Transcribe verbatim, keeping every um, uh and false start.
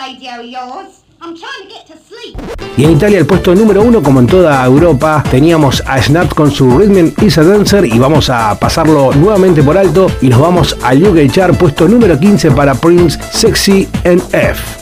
radio of yours. I'm trying to get to sleep. Y en Italia, el puesto número uno, como en toda Europa, teníamos a Snap con su Rhythm is a Dancer, y vamos a pasarlo nuevamente por alto y nos vamos al U K Chart, puesto número quince para Prince, Sexy and F.